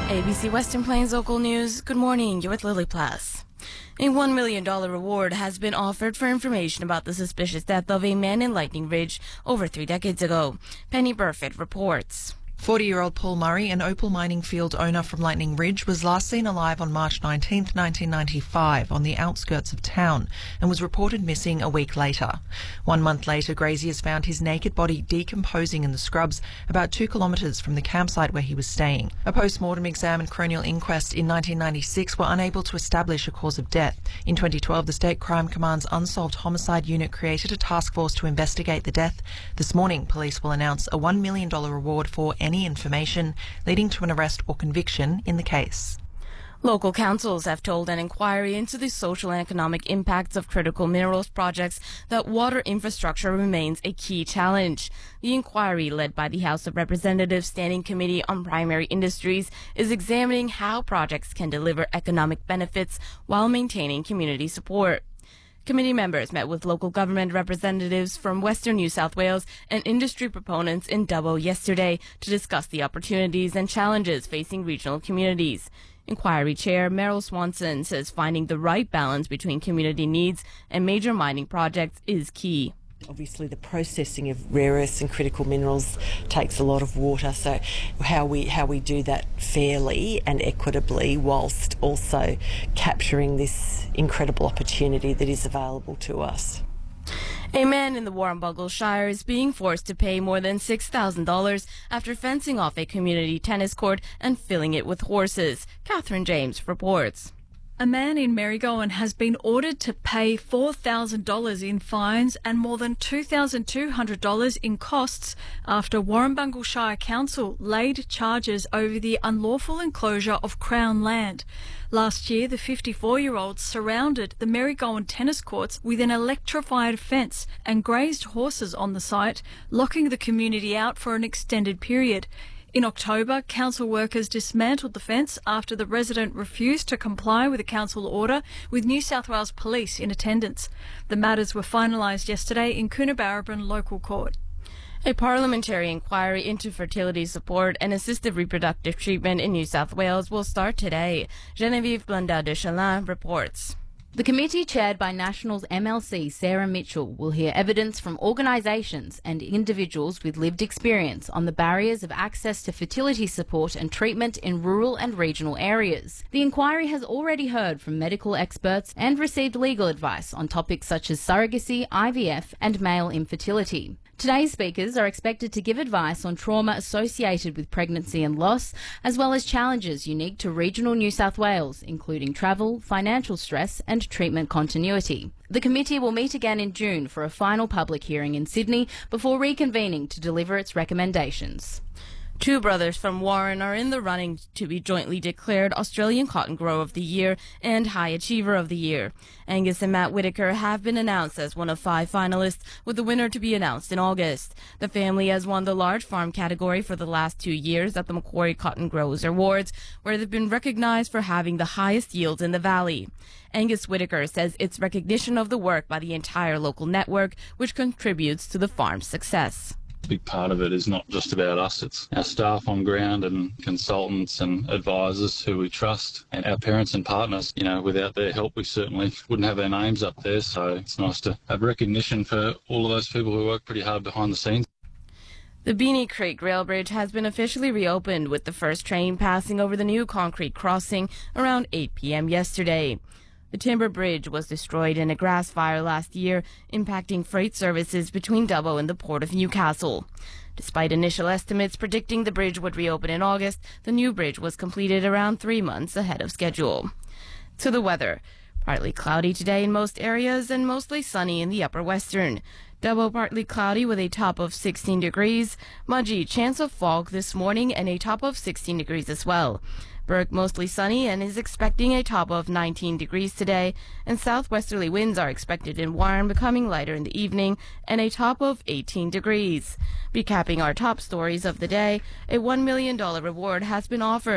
ABC Western Plains Local News. Good morning. You're with Lily Plass. A $1 million reward has been offered for information about the suspicious death of a man in Lightning Ridge over 3 decades ago. Penny Burfitt reports. 40-year-old Paul Murray, an opal mining field owner from Lightning Ridge, was last seen alive on March 19, 1995 on the outskirts of town and was reported missing a week later. 1 month later, graziers found his naked body decomposing in the scrubs about 2 kilometres from the campsite where he was staying. A post-mortem exam and coronial inquest in 1996 were unable to establish a cause of death. In 2012, the State Crime Command's Unsolved Homicide Unit created a task force to investigate the death. This morning, police will announce a $1 million reward for any information leading to an arrest or conviction in the case. Local councils have told an inquiry into the social and economic impacts of critical minerals projects that water infrastructure remains a key challenge. The inquiry, led by the House of Representatives Standing Committee on Primary Industries, is examining how projects can deliver economic benefits while maintaining community support. Committee members met with local government representatives from Western New South Wales and industry proponents in Dubbo yesterday to discuss the opportunities and challenges facing regional communities. Inquiry Chair Meryl Swanson says finding the right balance between community needs and major mining projects is key. Obviously, the processing of rare earths and critical minerals takes a lot of water, so how we do that fairly and equitably whilst also capturing this incredible opportunity that is available to us. A man in the Warrumbungle Shire is being forced to pay more than $6,000 after fencing off a community tennis court and filling it with horses. Catherine James reports. A man in Marygowan has been ordered to pay $4,000 in fines and more than $2,200 in costs after Warrumbungle Shire Council laid charges over the unlawful enclosure of Crown land. Last year, the 54-year-old surrounded the Marygowan tennis courts with an electrified fence and grazed horses on the site, locking the community out for an extended period. In October, council workers dismantled the fence after the resident refused to comply with a council order, with New South Wales Police in attendance. The matters were finalised yesterday in Coonabarabran Local Court. A parliamentary inquiry into fertility support and assisted reproductive treatment in New South Wales will start today. Genevieve Blondin de Chalin reports. The committee, chaired by Nationals MLC Sarah Mitchell, will hear evidence from organisations and individuals with lived experience on the barriers of access to fertility support and treatment in rural and regional areas. The inquiry has already heard from medical experts and received legal advice on topics such as surrogacy, IVF and male infertility. Today's speakers are expected to give advice on trauma associated with pregnancy and loss, as well as challenges unique to regional New South Wales, including travel, financial stress and treatment continuity. The committee will meet again in June for a final public hearing in Sydney before reconvening to deliver its recommendations. 2 brothers from Warren are in the running to be jointly declared Australian Cotton Grower of the Year and High Achiever of the Year. Angus and Matt Whitaker have been announced as one of 5 finalists, with the winner to be announced in August. The family has won the large farm category for the last 2 years at the Macquarie Cotton Growers Awards, where they've been recognized for having the highest yields in the valley. Angus Whitaker says it's recognition of the work by the entire local network, which contributes to the farm's success. A big part of it is not just about us, it's our staff on ground and consultants and advisors who we trust and our parents and partners. You know, without their help we certainly wouldn't have our names up there, so it's nice to have recognition for all of those people who work pretty hard behind the scenes. The Beanie Creek Rail Bridge has been officially reopened, with the first train passing over the new concrete crossing around 8 p.m. yesterday. The timber bridge was destroyed in a grass fire last year, impacting freight services between Dubbo and the Port of Newcastle. Despite initial estimates predicting the bridge would reopen in August, the new bridge was completed around 3 months ahead of schedule. To the weather. Partly cloudy today in most areas and mostly sunny in the upper western. Dubbo partly cloudy with a top of 16 degrees. Mudgee, chance of fog this morning and a top of 16 degrees as well. Burke mostly sunny and is expecting a top of 19 degrees today, and southwesterly winds are expected in Warren, becoming lighter in the evening, and a top of 18 degrees. Recapping our top stories of the day, a $1 million reward has been offered